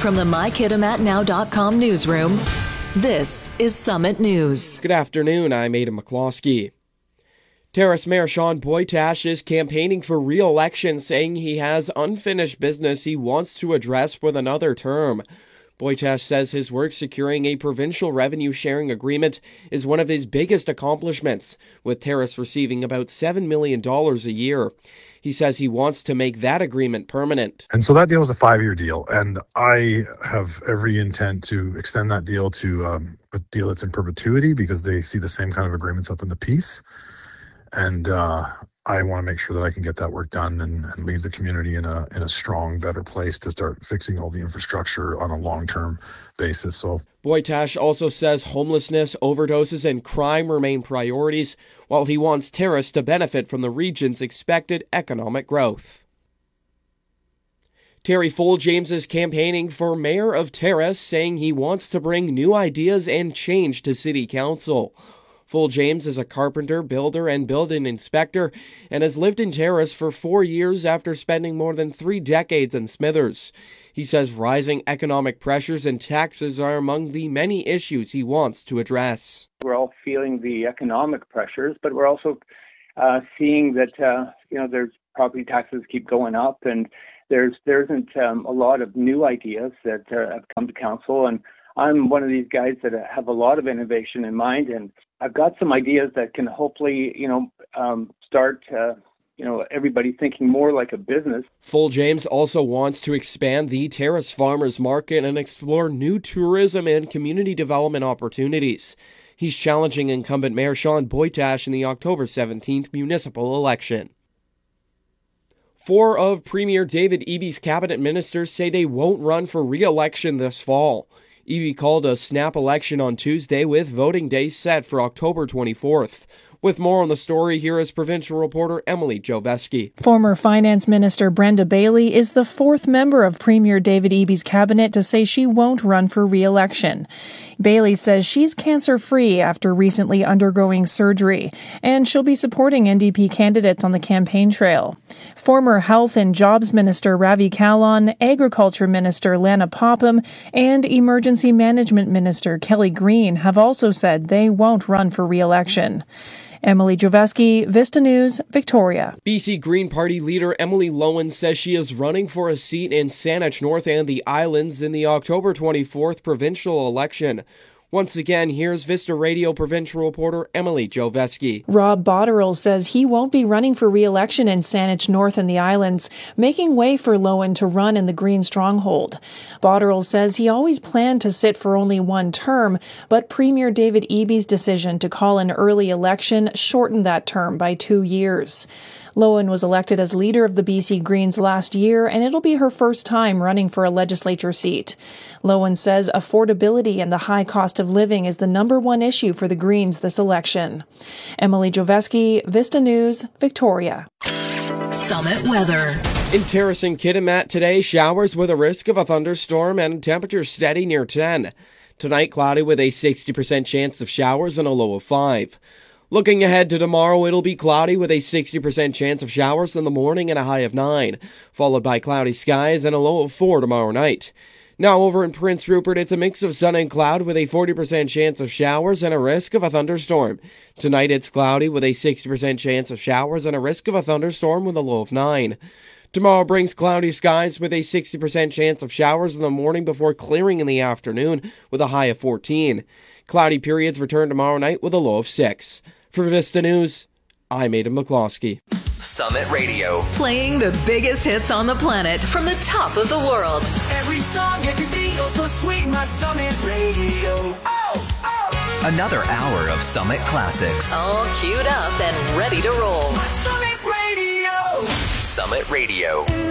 From the MyKitimatNow.com newsroom, this is Summit News. Good afternoon, I'm Aidan McCloskey. Terrace Mayor Sean Boytash is campaigning for re-election, saying he has unfinished business he wants to address with another term. Boytash says his work securing a provincial revenue sharing agreement is one of his biggest accomplishments, with Terrace receiving about $7 million a year. He says he wants to make that agreement permanent. And so that deal is a 5-year deal, and I have every intent to extend that deal to a deal that's in perpetuity because they see the same kind of agreements up in the peace. And I want to make sure that I can get that work done and leave the community in a strong, better place to start fixing all the infrastructure on a long-term basis. So Boytash also says homelessness, overdoses, and crime remain priorities, while he wants Terrace to benefit from the region's expected economic growth. Terry Foljames is campaigning for mayor of Terrace, saying he wants to bring new ideas and change to city council. Foljames is a carpenter, builder, and building inspector and has lived in Terrace for 4 years after spending more than 3 decades in Smithers. He says rising economic pressures and taxes are among the many issues he wants to address. We're all feeling the economic pressures, but we're also seeing that there's property taxes keep going up, and there isn't a lot of new ideas that have come to council. And I'm one of these guys that have a lot of innovation in mind, and I've got some ideas that can hopefully, start, everybody thinking more like a business. Foljames also wants to expand the Terrace Farmers Market and explore new tourism and community development opportunities. He's challenging incumbent Mayor Sean Boytash in the October 17th municipal election. 4 of Premier David Eby's cabinet ministers say they won't run for re-election this fall. Eby called a snap election on Tuesday with voting day set for October 24th. With more on the story, here is provincial reporter Emily Joveski. Former Finance Minister Brenda Bailey is the 4th member of Premier David Eby's cabinet to say she won't run for re-election. Bailey says she's cancer-free after recently undergoing surgery, and she'll be supporting NDP candidates on the campaign trail. Former Health and Jobs Minister Ravi Kahlon, Agriculture Minister Lana Popham, and Emergency Management Minister Kelly Green have also said they won't run for re-election. Emily Joveski, Vista News, Victoria. BC Green Party leader Emily Lowen says she is running for a seat in Saanich North and the Islands in the October 24th provincial election. Once again, here's Vista Radio provincial reporter Emily Joveski. Rob Botterill says he won't be running for re-election in Saanich North and the Islands, making way for Lowen to run in the Green Stronghold. Botterill says he always planned to sit for only one term, but Premier David Eby's decision to call an early election shortened that term by 2 years. Lowen was elected as leader of the BC Greens last year, and it'll be her first time running for a legislature seat. Lowen says affordability and the high cost of living is the number one issue for the Greens this election. Emily Joveski, Vista News, Victoria. Summit weather. In Terrace and Kitimat today, showers with a risk of a thunderstorm and temperature steady near 10. Tonight, cloudy with a 60% chance of showers and a low of 5. Looking ahead to tomorrow, it'll be cloudy with a 60% chance of showers in the morning and a high of 9, followed by cloudy skies and a low of 4 tomorrow night. Now over in Prince Rupert, it's a mix of sun and cloud with a 40% chance of showers and a risk of a thunderstorm. Tonight it's cloudy with a 60% chance of showers and a risk of a thunderstorm with a low of 9. Tomorrow brings cloudy skies with a 60% chance of showers in the morning before clearing in the afternoon with a high of 14. Cloudy periods return tomorrow night with a low of 6. For Vista News, I'm Aidan McCloskey. Summit Radio. Playing the biggest hits on the planet from the top of the world. Every song, every beat, oh so sweet, my Summit Radio. Oh. Another hour of Summit classics. All queued up and ready to roll. My Summit Radio. Summit Radio.